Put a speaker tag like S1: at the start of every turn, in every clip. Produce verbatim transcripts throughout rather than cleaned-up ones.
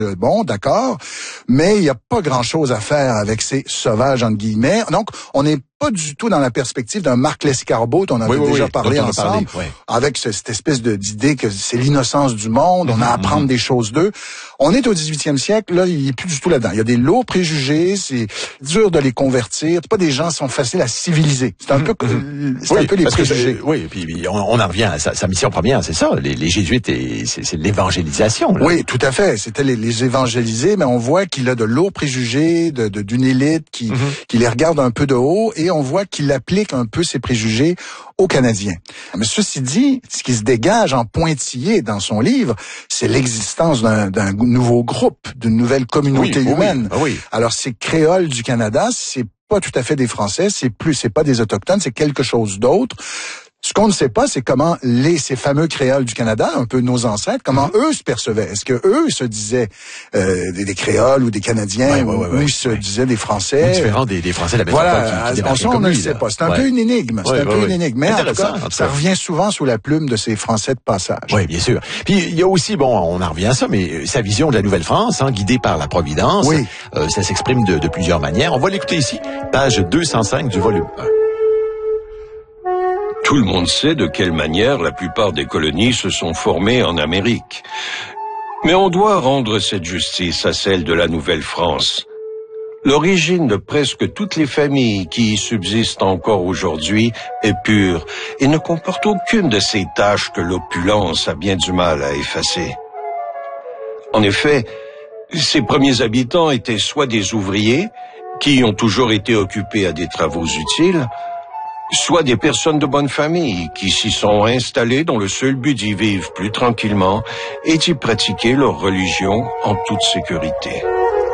S1: Bon, d'accord, mais il n'y a pas grand-chose à faire avec ces sauvages, entre guillemets. Donc, on n'est pas du tout dans la perspective d'un Marc Lescarbot, on avait
S2: oui, oui,
S1: déjà
S2: oui,
S1: parlé
S2: on
S1: ensemble,
S2: parlé, ouais.
S1: avec ce, cette espèce de, d'idée que c'est l'innocence du monde, mm-hmm, on a à apprendre mm-hmm. des choses d'eux. On est au dix-huitième siècle, là, il n'est plus du tout là-dedans. Il y a des lourds préjugés, c'est dur de les convertir. C'est pas des gens qui sont faciles à civiliser. C'est un mm-hmm. peu, c'est
S2: oui,
S1: un peu les préjugés.
S2: Que, oui, et puis on, on en revient à sa, sa mission première, c'est ça, les, les jésuites, et c'est, c'est l'évangélisation. Là.
S1: Oui, tout à fait. C'était les, les évangéliser, mais on voit qu'il a de lourds préjugés, de, de, d'une élite qui, mm-hmm. qui les regarde un peu de haut, et on voit qu'il applique un peu ses préjugés aux Canadiens. Mais ceci dit, ce qui se dégage en pointillé dans son livre, c'est l'existence d'un, d'un nouveau groupe, d'une nouvelle communauté
S2: oui,
S1: humaine.
S2: Oui, oui.
S1: Alors, ces créoles du Canada, c'est pas tout à fait des Français, c'est plus, c'est pas des autochtones, c'est quelque chose d'autre. Ce qu'on ne sait pas, c'est comment les ces fameux créoles du Canada, un peu nos ancêtres, comment mm-hmm. eux se percevaient. Est-ce que eux se disaient euh, des, des créoles ou des Canadiens,
S2: ouais, ouais, ouais,
S1: ou
S2: ouais,
S1: ils se
S2: ouais.
S1: disaient des Français?
S2: Ou différents des, des Français de la métropole
S1: voilà,
S2: qui, qui
S1: ça, on ne le sait pas. C'est un ouais. peu une énigme. C'est ouais, un ouais, peu ouais. une énigme. Mais en tout cas, ça revient souvent sous la plume de ces Français de passage.
S2: Oui, bien sûr. Puis il y a aussi, bon, on en revient à ça, mais sa vision de la Nouvelle-France, hein, guidée par la Providence,
S1: oui.
S2: euh, ça s'exprime de, de plusieurs manières. On va l'écouter ici, page deux cent cinq du volume un.
S3: Tout le monde sait de quelle manière la plupart des colonies se sont formées en Amérique. Mais on doit rendre cette justice à celle de la Nouvelle-France. L'origine de presque toutes les familles qui y subsistent encore aujourd'hui est pure et ne comporte aucune de ces taches que l'opulence a bien du mal à effacer. En effet, ces premiers habitants étaient soit des ouvriers, qui ont toujours été occupés à des travaux utiles, soit des personnes de bonne famille qui s'y sont installées dans le seul but d'y vivre plus tranquillement et d'y pratiquer leur religion en toute sécurité.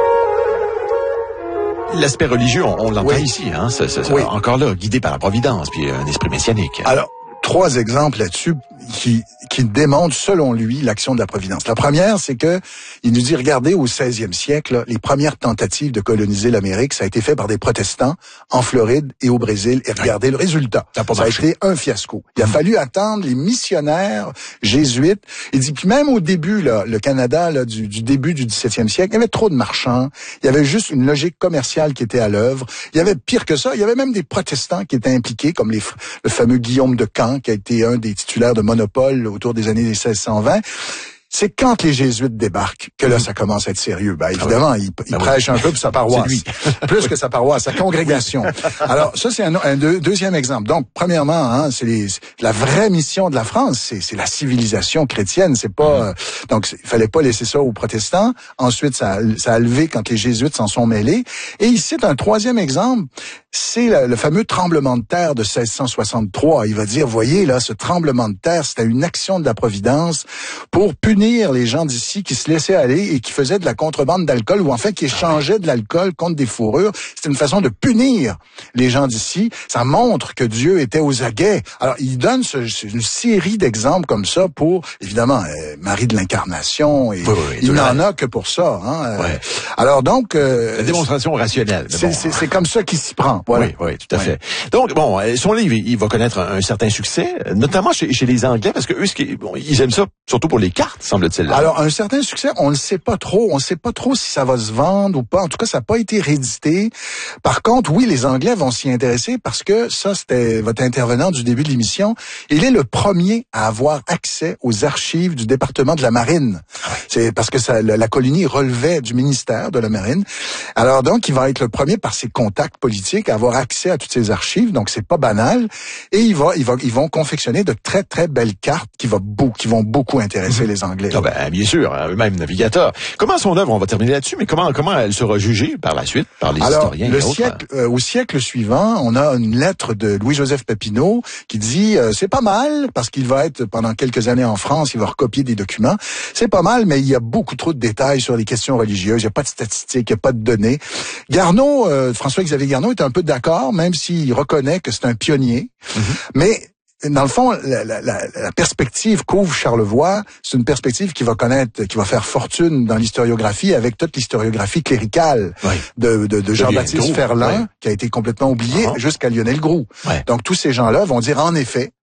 S2: L'aspect religieux, on, on l'entend
S1: oui.
S2: ici, hein, ça, ça,
S1: oui.
S2: encore là, guidé par la Providence, puis un esprit messianique.
S1: Alors, trois exemples là-dessus qui, qui démontrent, selon lui, l'action de la Providence. La première, c'est que il nous dit, regardez, au seizième siècle, là, les premières tentatives de coloniser l'Amérique, ça a été fait par des protestants en Floride et au Brésil. Et regardez oui. le résultat. Ça, a, ça a été un fiasco. Il a mmh. fallu attendre les missionnaires jésuites. Il dit, puis même au début, là, le Canada, là, du, du début du dix-septième siècle, il y avait trop de marchands. Il y avait juste une logique commerciale qui était à l'œuvre. Il y avait pire que ça. Il y avait même des protestants qui étaient impliqués, comme les, le fameux Guillaume de Caen, qui a été un des titulaires de monopole autour des années seize cent vingt. C'est quand les jésuites débarquent que là, ça commence à être sérieux. Ben, évidemment, ah oui. il, il ah prêche oui. un peu pour sa paroisse.
S2: C'est lui.
S1: Plus que sa paroisse, sa congrégation. Alors, ça, c'est un, un deux, deuxième exemple. Donc, premièrement, hein, c'est les, la vraie mission de la France, c'est, c'est la civilisation chrétienne. C'est pas, mm. euh, donc, il fallait pas laisser ça aux protestants. Ensuite, ça, ça a levé quand les jésuites s'en sont mêlés. Et il cite un troisième exemple. C'est le, le fameux tremblement de terre de seize cent soixante-trois. Il va dire, voyez, là, ce tremblement de terre, c'était une action de la Providence pour punir les gens d'ici qui se laissaient aller et qui faisaient de la contrebande d'alcool, ou en fait qui échangeaient de l'alcool contre des fourrures. C'était une façon de punir les gens d'ici. Ça montre que Dieu était aux aguets. Alors, il donne ce, une série d'exemples comme ça pour, évidemment, euh, Marie de l'Incarnation, et oui, oui, il n'en a que pour ça. Hein.
S2: Ouais.
S1: Alors donc... Euh,
S2: la démonstration rationnelle.
S1: C'est,
S2: bon,
S1: c'est, c'est comme ça qu'il s'y prend. Voilà.
S2: Oui, oui, tout à ouais. fait. Donc, bon, son livre, il va connaître un, un certain succès, notamment chez, chez les Anglais, parce que eux, ce qui, bon, ils aiment ça, surtout pour les cartes, semble-t-il.
S1: Alors, un certain succès, on ne sait pas trop. On ne sait pas trop si ça va se vendre ou pas. En tout cas, ça n'a pas été réédité. Par contre, oui, les Anglais vont s'y intéresser parce que ça, c'était votre intervenant du début de l'émission. Il est le premier à avoir accès aux archives du département de la Marine. C'est parce que ça, la, la colonie relevait du ministère de la Marine. Alors donc, il va être le premier par ses contacts politiques à avoir accès à toutes ces archives. Donc, c'est pas banal. Et il va, il va, ils vont confectionner de très, très belles cartes qui, va beau, qui vont beaucoup intéresser mmh. les Anglais.
S2: Ah ben, bien sûr, eux-mêmes navigateurs. Comment son œuvre, on va terminer là-dessus, mais comment comment elle sera jugée par la suite, par les
S1: Alors,
S2: historiens
S1: le
S2: et autres?
S1: siècle, euh, au siècle suivant, on a une lettre de Louis-Joseph Papineau qui dit euh, c'est pas mal, parce qu'il va être pendant quelques années en France, il va recopier des documents. C'est pas mal, mais il y a beaucoup trop de détails sur les questions religieuses. Il n'y a pas de statistiques, il n'y a pas de données. Garneau, euh, François-Xavier Garneau est un peu d'accord, même s'il reconnaît que c'est un pionnier. Mm-hmm. Mais dans le fond, la, la, la perspective qu'ouvre Charlevoix, c'est une perspective qui va connaître, qui va faire fortune dans l'historiographie avec toute l'historiographie cléricale oui. de, de, de Jean-Baptiste Ferland, oui. qui a été complètement oublié, uh-huh. jusqu'à Lionel Groulx. Oui. Donc tous ces gens-là vont dire en effet,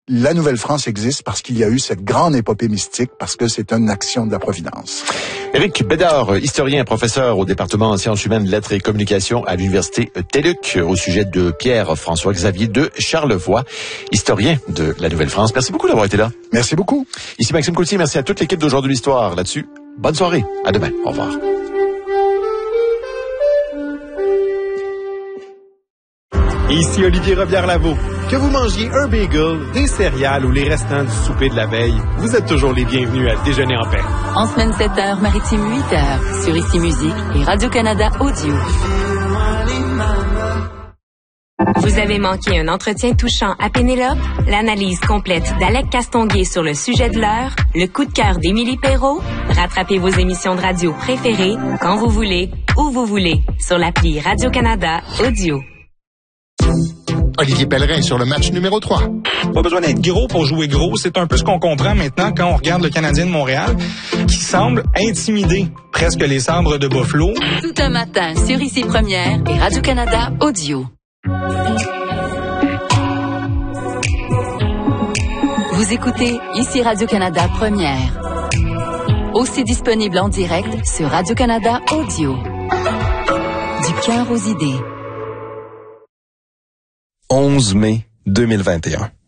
S1: la Nouvelle-France existe parce qu'il y a eu cette grande épopée mystique, parce que c'est une action de la Providence.
S2: Éric Bédard, historien, professeur au département en sciences humaines, lettres et communications à l'université T E L U C, au sujet de Pierre-François Xavier de Charlevoix, historien de la Nouvelle-France. Merci beaucoup d'avoir été là.
S1: Merci beaucoup.
S2: Ici Maxime Coultier, merci à toute l'équipe d'Aujourd'hui l'Histoire. Là-dessus, bonne soirée. À demain. Au revoir.
S4: Ici Olivier Robillard-Lavaux. Que vous mangiez un bagel, des céréales ou les restants du souper de la veille, vous êtes toujours les bienvenus à Déjeuner en paix.
S5: En semaine sept heures, maritime huit heures, sur Ici Musique et Radio-Canada Audio.
S6: Vous avez manqué un entretien touchant à Pénélope? L'analyse complète d'Alec Castonguay sur le sujet de l'heure? Le coup de cœur d'Émilie Perrault? Rattrapez vos émissions de radio préférées quand vous voulez, où vous voulez, sur l'appli Radio-Canada Audio.
S7: Olivier Pellerin sur le match numéro trois.
S8: Pas besoin d'être gros pour jouer gros. C'est un peu ce qu'on comprend maintenant quand on regarde le Canadien de Montréal, qui semble intimider presque les Sabres de Buffalo.
S5: Tout un matin sur Ici Première et Radio-Canada Audio. Vous écoutez Ici Radio-Canada Première. Aussi disponible en direct sur Radio-Canada Audio. Du cœur aux idées.
S9: onze mai deux mille vingt et un.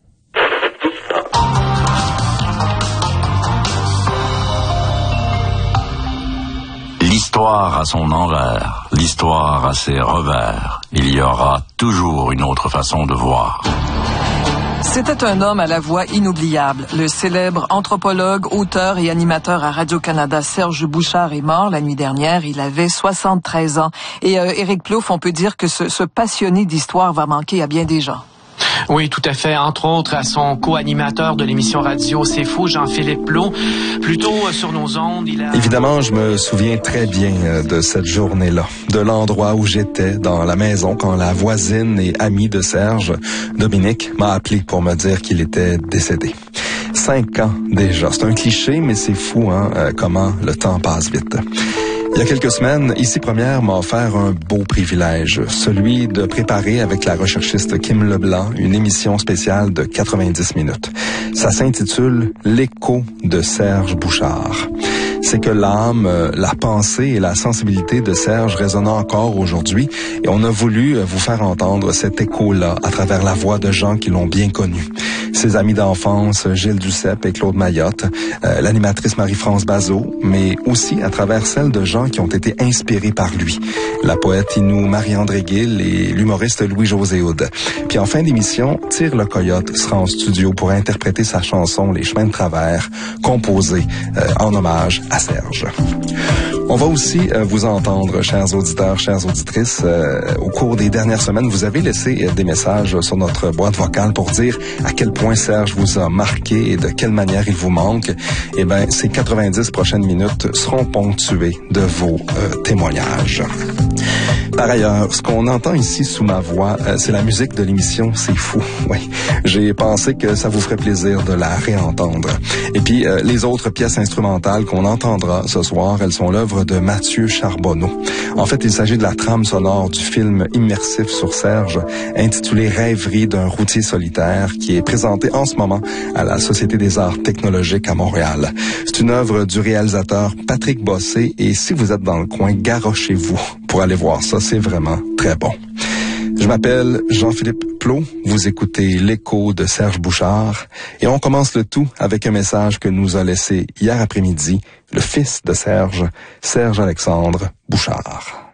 S10: L'histoire a son envers, l'histoire a ses revers. Il y aura toujours une autre façon de voir.
S11: C'était un homme à la voix inoubliable. Le célèbre anthropologue, auteur et animateur à Radio-Canada Serge Bouchard est mort la nuit dernière. Il avait soixante-treize ans. Et euh, Éric Plouffe, on peut dire que ce, ce passionné d'histoire va manquer à bien des gens.
S12: Oui, tout à fait. Entre autres, à son co-animateur de l'émission radio C'est Fou, Jean-Philippe Plot. Plutôt euh, sur nos ondes, il a...
S9: Évidemment, je me souviens très bien euh, de cette journée-là, de l'endroit où j'étais dans la maison quand la voisine et amie de Serge, Dominique, m'a appelé pour me dire qu'il était décédé. Cinq ans déjà. C'est un cliché, mais c'est fou, hein, euh, comment le temps passe vite. Il y a quelques semaines, Ici Première m'a offert un beau privilège, celui de préparer avec la recherchiste Kim Leblanc une émission spéciale de quatre-vingt-dix minutes. Ça s'intitule « L'écho de Serge Bouchard ». C'est que l'âme, la pensée et la sensibilité de Serge résonnent encore aujourd'hui et on a voulu vous faire entendre cet écho-là à travers la voix de gens qui l'ont bien connu. Ses amis d'enfance, Gilles Duceppe et Claude Mayotte, euh, l'animatrice Marie-France Bazot, mais aussi à travers celle de gens qui ont été inspirés par lui. La poète Inou Marie-André Gill et l'humoriste Louis-José Houd. Puis en fin d'émission, Tire le Coyote sera en studio pour interpréter sa chanson Les Chemins de Travers, composée euh, en hommage à Serge. On va aussi euh, vous entendre, chers auditeurs, chères auditrices. Euh, au cours des dernières semaines, vous avez laissé euh, des messages sur notre boîte vocale pour dire à quel point Serge vous a marqué et de quelle manière il vous manque. Eh bien, ces quatre-vingt-dix prochaines minutes seront ponctuées de vos euh, témoignages. Par ailleurs, ce qu'on entend ici sous ma voix, euh, c'est la musique de l'émission C'est Fou. Oui, j'ai pensé que ça vous ferait plaisir de la réentendre. Et puis, euh, les autres pièces instrumentales qu'on entendra ce soir, elles sont l'œuvre de Mathieu Charbonneau. En fait, il s'agit de la trame sonore du film immersif sur Serge, intitulé Rêverie d'un routier solitaire, qui est présenté en ce moment à la Société des arts technologiques à Montréal. C'est une œuvre du réalisateur Patrick Bossé, et si vous êtes dans le coin, garochez-vous pour aller voir ça, c'est vraiment très bon. Je m'appelle Jean-Philippe Plot, vous écoutez l'écho de Serge Bouchard, et on commence le tout avec un message que nous a laissé hier après-midi le fils de Serge, Serge Alexandre Bouchard.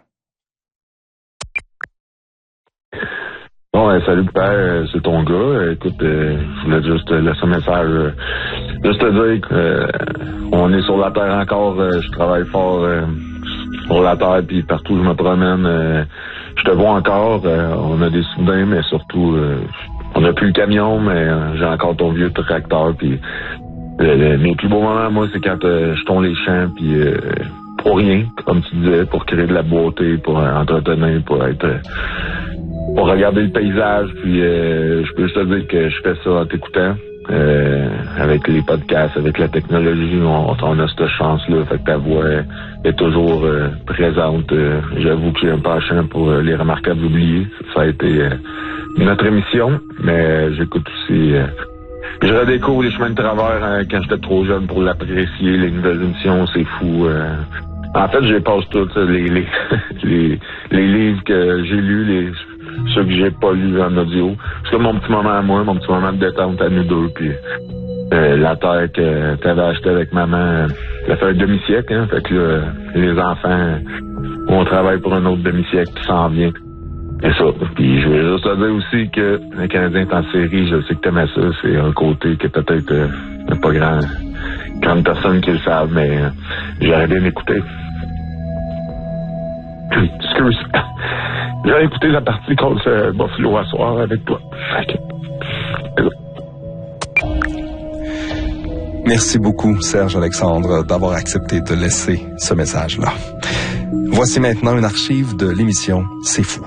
S13: Bon, euh, salut père, c'est ton gars. Écoute, euh, je voulais juste laisser un message, euh, juste te dire qu'on est sur la terre encore, euh, je travaille fort euh, sur la terre, puis partout où je me promène, euh, je te vois encore, euh, on a des souvenirs, mais surtout, euh, on n'a plus le camion, mais euh, j'ai encore ton vieux tracteur, puis euh, le, mes plus beaux moments, moi, c'est quand euh, je tourne les champs, puis euh, pour rien, comme tu disais, pour créer de la beauté, pour euh, entretenir, pour être... Euh, pour regarder le paysage, puis euh, je peux juste te dire que je fais ça en t'écoutant. Euh, avec les podcasts, avec la technologie, on, on a cette chance-là. Fait que ta voix est toujours euh, présente. Euh, j'avoue que j'ai un penchant pour euh, les remarquables oubliés. Ça a été euh, notre émission, mais euh, j'écoute aussi euh, je redécouvre les chemins de travers hein, quand j'étais trop jeune pour l'apprécier, les nouvelles émissions, c'est fou. Euh. En fait, je les passe toutes, les, les, les, les livres que j'ai lus, les ceux que j'ai pas lus en audio. C'est comme mon petit moment à moi, mon petit moment de détente à nous deux, puis euh, la terre que t'avais achetée avec maman, ça fait un demi-siècle, hein, fait que là, les enfants, on travaille pour un autre demi-siècle qui s'en vient. C'est ça. Puis je veux juste te dire aussi que le Canadien est en série, je sais que t'aimais ça, c'est un côté que peut-être euh, pas grand, grande personne qui le savent, mais euh, j'aurais bien écouté. Excuse. J'aurais écouté la partie contre euh, Buffalo à soir avec toi. Okay.
S9: Merci beaucoup, Serge Alexandre, d'avoir accepté de laisser ce message-là. Voici maintenant une archive de l'émission C'est fou.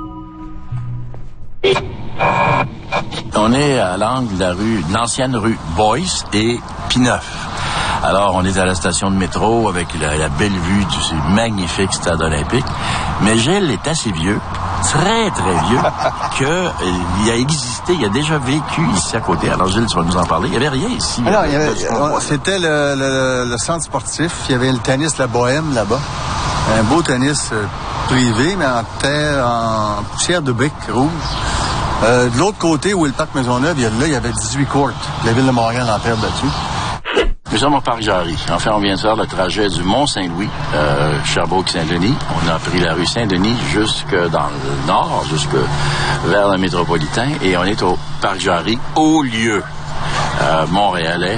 S10: On est à l'angle de la rue, de l'ancienne rue Boyce et Pineuf. Alors, on est à la station de métro avec la, la belle vue du magnifique stade olympique. Mais Gilles est assez vieux, très, très vieux, qu'il euh, a existé, il a déjà vécu ici à côté. Alors, Gilles, tu vas nous en parler. Il n'y avait rien ici.
S14: Alors, il y avait, on, c'était le, le, le centre sportif. Il y avait le tennis La Bohème là-bas. Un beau tennis euh, privé, mais en terre, en poussière de briques rouges. Euh, de l'autre côté, où est le parc Maisonneuve, il y a, là, il y avait dix-huit courts. La ville de Montréal en terre battue.
S10: Nous sommes au Parc Jarry. En fait, on vient de faire le trajet du Mont-Saint-Louis, euh, Sherbrooke-Saint-Denis. On a pris la rue Saint-Denis jusque dans le nord, jusque vers le métropolitain. Et on est au Parc Jarry, haut lieu euh, montréalais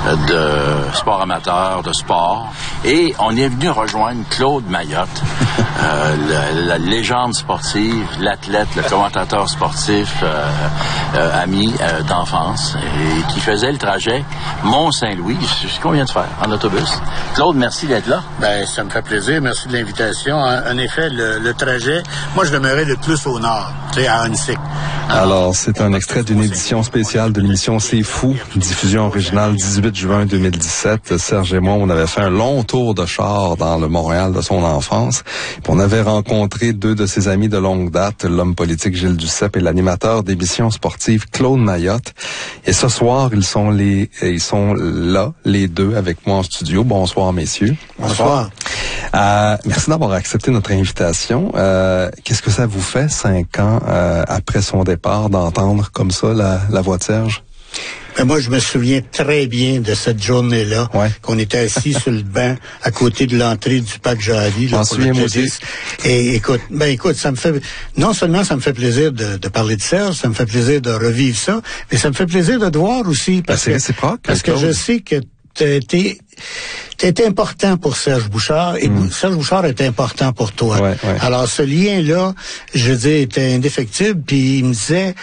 S10: de sport amateur, de sport. Et on est venu rejoindre Claude Mayotte, euh, la, la légende sportive, l'athlète, le commentateur sportif, euh, euh, ami euh, d'enfance, et qui faisait le trajet Mont-Saint-Louis. C'est ce qu'on vient de faire, en autobus. Claude, merci d'être là.
S15: Ben, ça me fait plaisir. Merci de l'invitation. En, en effet, le, le trajet, moi, je demeurais le plus au nord, tu sais, à Huntsic.
S9: Alors, c'est un extrait d'une édition spéciale de l'émission C'est fou, diffusion originale dix-huit juin deux mille dix-sept. Serge et moi, on avait fait un long tour de char dans le Montréal de son enfance. Puis on avait rencontré deux de ses amis de longue date, l'homme politique Gilles Duceppe et l'animateur d'émissions sportives Claude Mayotte. Et ce soir, ils sont les, ils sont là, les deux, avec moi en studio. Bonsoir, messieurs.
S15: Bonsoir.
S9: Euh, merci d'avoir accepté notre invitation. Euh, qu'est-ce que ça vous fait, cinq ans euh, après son départ, d'entendre comme ça la, la voix de Serge?
S15: Ben moi, je me souviens très bien de cette journée-là,
S9: ouais.
S15: qu'on était assis sur le banc à côté de l'entrée du Parc Jarry.
S9: J'en souviens, moi aussi.
S15: Et écoute, ben écoute, ça me fait, non seulement ça me fait plaisir de, de parler de Serge, ça me fait plaisir de revivre ça, mais ça me fait plaisir de te voir aussi. Parce
S9: ben, c'est
S15: que,
S9: réciproque.
S15: Parce que je sais que t'as été, t'as été important pour Serge Bouchard et mm. Serge Bouchard est important pour toi.
S9: Ouais, ouais.
S15: Alors ce lien-là, je veux dire, était indéfectible. Puis il me disait,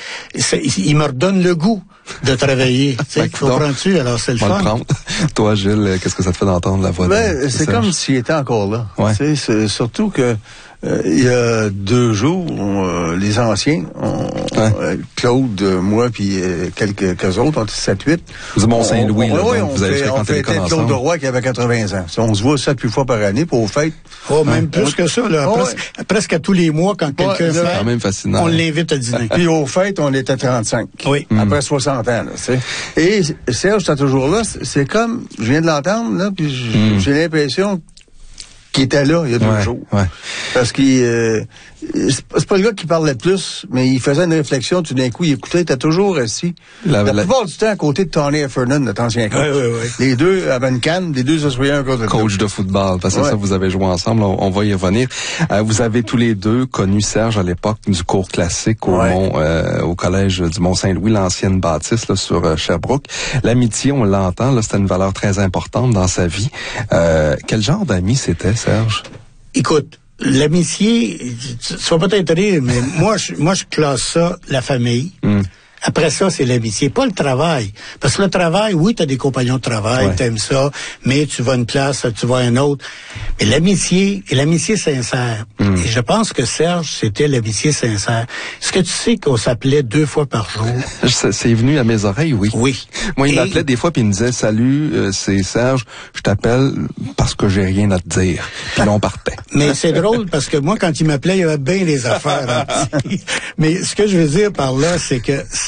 S15: il me redonne le goût de travailler. Tu sais, comprends-tu? Alors c'est le fun.
S9: Le prendre. Toi, Gilles, qu'est-ce que ça te fait d'entendre la voix
S14: ben,
S9: de, de
S14: c'est
S9: Serge?
S14: comme s'il était encore là.
S9: Ouais.
S14: Tu sais, c'est surtout que Euh, il y a deux jours, on, euh, les anciens, on,
S9: ouais.
S14: euh, Claude, euh, moi, puis euh, quelques, quelques autres, on était sept huit.
S9: Vous êtes Mont-Saint-Louis, là,
S14: oui,
S9: donc
S14: on
S9: vous avez
S14: fait,
S9: fréquenté
S14: on fait
S9: l'école
S14: Claude
S9: ensemble.
S14: de Roy qui avait quatre-vingts ans. On se voit sept huit fois par année pour aux fêtes.
S15: Oh, même
S14: hein?
S15: plus
S14: on...
S15: que ça, là.
S14: Oh,
S15: presque,
S14: ouais.
S15: presque à tous les mois, quand quelqu'un
S14: ouais,
S15: fait,
S9: quand même fascinant.
S15: on l'invite à dîner.
S14: Puis aux fêtes, on était trente-cinq.
S15: Oui.
S14: Après
S9: mm.
S14: soixante ans, là, tu sais. Et Serge, t'es toujours là. C'est comme, je viens de l'entendre, là, puis
S9: mm.
S14: j'ai l'impression qu'il était là il y a deux
S9: ouais,
S14: jours.
S9: Ouais.
S14: Parce qu'il euh, c'est pas le gars qui parlait plus, mais il faisait une réflexion, tout d'un coup, il écoutait, il était toujours assis. La, la, la plupart du temps à côté de Tony Heffernan, notre ancien coach.
S15: Ouais, ouais, ouais.
S14: Les deux avaient une canne, les deux s'assoyaient un côté de
S9: coach de football, parce que
S14: ouais.
S9: ça, vous avez joué ensemble, on, on va y revenir. Euh, vous avez tous les deux connu Serge à l'époque du cours classique au
S14: ouais.
S9: Mont, euh, au collège du Mont-Saint-Louis, l'ancienne bâtisse là, sur euh, Sherbrooke. L'amitié, on l'entend, là, c'était une valeur très importante dans sa vie. Euh, quel genre d'ami c'était, Serge?
S15: Écoute, l'amitié, tu vas peut-être rire, mais moi, je, moi, je classe ça, la famille. Mm. Après ça, c'est l'amitié, pas le travail. Parce que le travail, oui, t'as des compagnons de travail, ouais. t'aimes ça, mais tu vas à une place, tu vas à une autre. Mais l'amitié, et l'amitié sincère. Mm. Et je pense que Serge, c'était l'amitié sincère. Est-ce que tu sais qu'on s'appelait deux fois par jour?
S9: C'est venu à mes oreilles, oui.
S15: Oui.
S9: Moi, il
S15: et...
S9: m'appelait des fois, puis il me disait, salut, euh, c'est Serge, je t'appelle parce que j'ai rien à te dire. Puis là, on partait.
S15: Mais c'est drôle, parce que moi, quand il m'appelait, il y avait bien des affaires. Mais ce que je veux dire par là, c'est que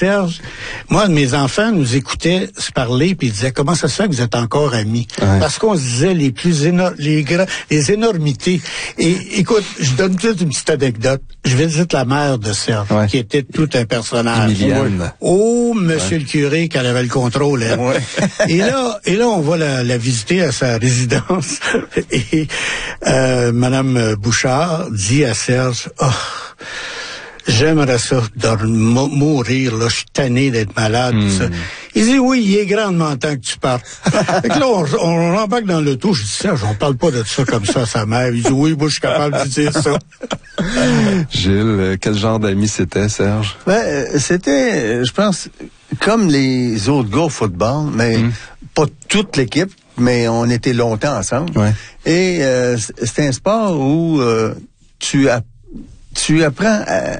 S15: Serge, moi, mes enfants nous écoutaient se parler, puis ils disaient, comment ça se fait que vous êtes encore amis? Ouais. Parce qu'on se disait les plus énormes, les grands, les énormités. Et écoute, je donne juste une petite anecdote. Je visite la mère de Serge, ouais. qui était tout un personnage.
S9: Emilienne.
S15: Oh, monsieur ouais. le curé, qu'elle avait le contrôle, elle. Ouais. et là, et là, on va la, la visiter à sa résidence. et euh, Madame Bouchard dit à Serge, oh, j'aimerais ça de mourir, là, je suis tanné d'être malade, mm. tout ça. Il dit, oui, il est grandement temps que tu partes. Fait que là, on, on rembarque dans le tout. Je dis, Serge, on parle pas de ça comme ça à sa mère. Il dit, oui, moi, je suis capable de dire ça.
S9: Gilles, quel genre d'ami c'était, Serge?
S14: Ben, c'était, je pense, comme les autres gars au football, mais mm. pas toute l'équipe, mais on était longtemps ensemble. Ouais. Et euh, c'était un sport où euh, tu as tu apprends à,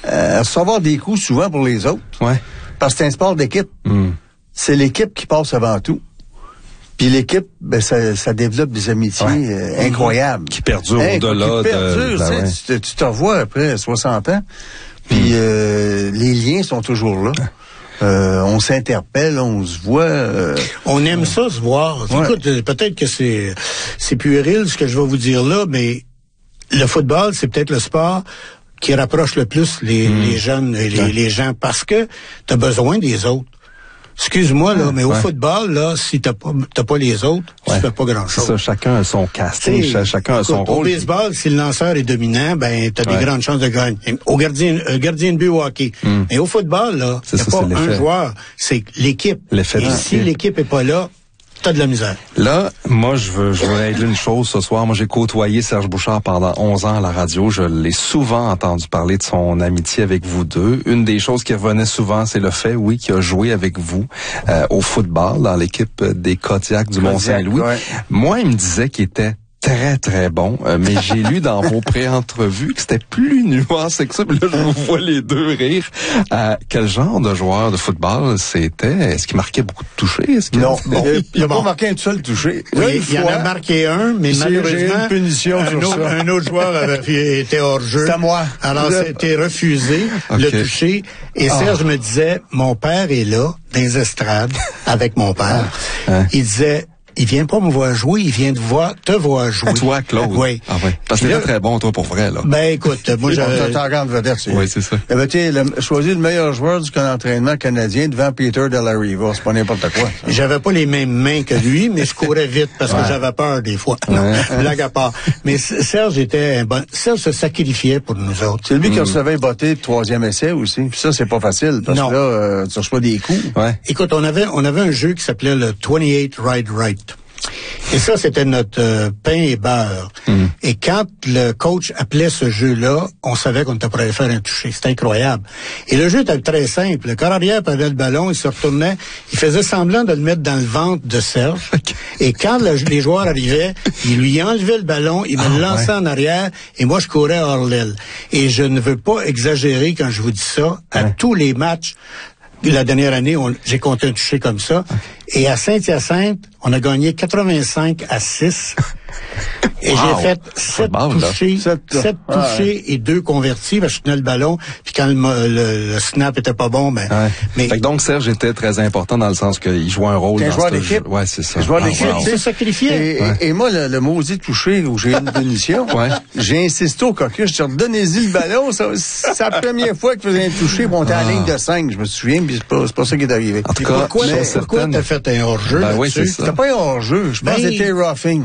S14: à recevoir des coups souvent pour les autres. Ouais. Parce que c'est un sport d'équipe. Mm. C'est l'équipe qui passe avant tout. Puis l'équipe, ben ça, ça développe des amitiés ouais. euh, incroyables.
S9: Qui perdurent
S14: hey,
S9: au-delà
S14: qui perdurent,
S9: de... Ben ouais.
S14: tu, tu te revois après soixante ans, puis mm. euh, les liens sont toujours là. Euh, on s'interpelle, on se voit. Euh,
S15: on aime ça se voir. Ouais. Écoute, peut-être que c'est c'est puéril ce que je vais vous dire là, mais le football, c'est peut-être le sport qui rapproche le plus les, mmh. les jeunes et les, ouais. les gens parce que t'as besoin des autres. Excuse-moi, là, mais ouais. au football, là, si t'as pas, t'as pas les autres, ouais. tu fais pas grand-chose.
S9: Ça, chacun a son casting, ch- chacun a son
S15: écoute,
S9: rôle.
S15: Au baseball, si le lanceur est dominant, ben, t'as ouais. des grandes chances de gagner. Au gardien, euh, gardien de but au hockey. Mm. Mais au football, là, c'est y a ça, pas un joueur, c'est l'équipe.
S9: L'effet
S15: et si l'équipe est pas là, t'as de la misère.
S9: Là, moi, je veux, je veux régler une chose ce soir. Moi, j'ai côtoyé Serge Bouchard pendant onze ans à la radio. Je l'ai souvent entendu parler de son amitié avec vous deux. Une des choses qui revenait souvent, c'est le fait, oui, qu'il a joué avec vous euh, au football dans l'équipe des Kodiak du Mont-Saint-Louis. Ouais. Moi, il me disait qu'il était très, très bon, euh, mais j'ai lu dans vos pré-entrevues que c'était plus nuancé que ça. Puis là, je vous vois les deux rire. Euh, quel genre de joueur de football c'était? Est-ce qu'il marquait beaucoup de touchés? Est-ce qu'il...
S14: Non, bon, il n'a bon. pas marqué un seul touché.
S15: Oui, il fois, en a marqué un, mais malheureusement,
S14: une punition
S15: un,
S14: sur
S15: autre,
S14: ça.
S15: un autre joueur avait été hors jeu.
S14: C'est à moi.
S15: Alors,
S14: Le...
S15: c'était refusé, okay. le toucher. Et
S14: ah.
S15: Serge me disait, mon père est là, dans les estrades, avec mon père. Hein? Il disait, il vient pas me voir jouer, il vient te voir, te voir jouer.
S9: Toi, Claude.
S15: Oui.
S9: Ah oui. Parce que t'étais très bon, toi, pour vrai, là.
S15: Ben, écoute, moi, j'avais...
S14: T'as grande vedette, c'est...
S9: Oui, c'est ça.
S14: Eh ben, tu choisi le meilleur joueur du camp d'entraînement canadien devant Peter de la Riva. C'est pas n'importe quoi. Ça.
S15: J'avais pas les mêmes mains que lui, mais je courais vite parce ouais. que j'avais peur des fois. Non, ouais. blague à part. Mais Serge était un bon... Serge se sacrifiait pour nous autres.
S14: C'est lui
S15: mm.
S14: qui recevait un botté de troisième essai aussi. Puis ça, c'est pas facile parce non. que là, euh, tu reçois des coups.
S9: Ouais.
S15: Écoute, on avait, on avait un jeu qui s'appelait le vingt-huit Ride Right. Et ça, c'était notre euh, pain et beurre. Mm. Et quand le coach appelait ce jeu-là, on savait qu'on était prêt à faire un toucher. C'était incroyable. Et le jeu était très simple. Le corps arrière prenait le ballon, il se retournait, il faisait semblant de le mettre dans le ventre de Serge. Et quand le, les joueurs arrivaient, il lui enlevait le ballon, il me oh, le lançait ouais. en arrière, et moi, je courais hors l'aile. Et je ne veux pas exagérer quand je vous dis ça. À ouais. tous les matchs, la dernière année, on, j'ai compté un toucher comme ça. Okay. Et à Saint-Hyacinthe, on a gagné quatre-vingt-cinq à six. Et wow. j'ai fait sept touchés, sept, sept ah, touchés ouais. et deux convertis, parce que je tenais le ballon, puis quand le, le, le snap était pas bon, ben...
S9: Ouais.
S15: Mais,
S9: fait que donc, Serge était très important dans le sens qu'il jouait un rôle dans
S14: joueur
S9: ce
S14: d'équipe.
S9: jeu. Ouais, c'est ça.
S14: Joueur d'équipe,
S15: il s'est sacrifié.
S14: Et, ouais. et, et moi, le, le maudit touché où j'ai une punition, ouais. j'ai insisté au caucus, je dis, redonnez-y le ballon, ça, c'est la première fois qu'il faisait un touché, puis on était ah. à la ligne de cinq, je me souviens, puis c'est pas, c'est pas ça qui est arrivé.
S9: En tout cas,
S15: pourquoi, pourquoi t'as fait un hors-jeu
S9: ben oui, c'est ça.
S14: C'était pas un hors-jeu, je pense que c'était roughing.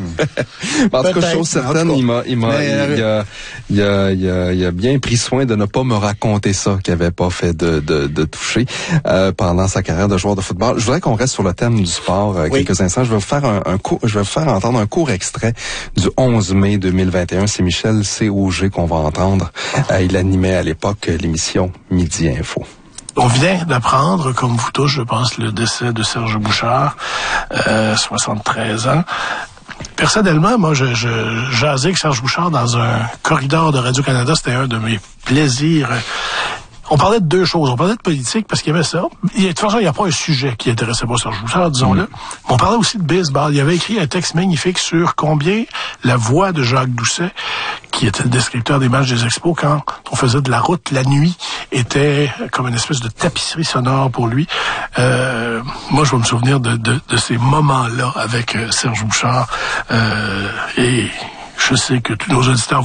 S9: En tout cas, chose certaine, il m'a, il m'a, il, il, a, il, a, il, a, il a bien pris soin de ne pas me raconter ça, qu'il n'avait pas fait de, de, de toucher euh, pendant sa carrière de joueur de football. Je voudrais qu'on reste sur le thème du sport euh, oui. quelques instants. Je vais vous faire un, un court, je vais vous faire entendre un court extrait du onze mai deux mille vingt et un. C'est Michel C. Auger qu'on va entendre. Euh, il animait à l'époque l'émission Midi Info.
S16: On vient d'apprendre, comme vous tous, je pense, le décès de Serge Bouchard, euh, soixante-treize ans. Personnellement, moi, je, je jasais avec Serge Bouchard dans un corridor de Radio-Canada. C'était un de mes plaisirs. On parlait de deux choses. On parlait de politique parce qu'il y avait ça. Et, de toute façon, il n'y a pas un sujet qui intéressait pas Serge Bouchard, disons-le. On parlait aussi de baseball. Il avait écrit un texte magnifique sur combien la voix de Jacques Doucet, qui était le descripteur des matchs des Expos, quand on faisait de la route la nuit était comme une espèce de tapisserie sonore pour lui. Euh, moi, je vais me souvenir de, de, de ces moments-là avec euh, Serge Bouchard. Euh, et je sais que tous nos auditeurs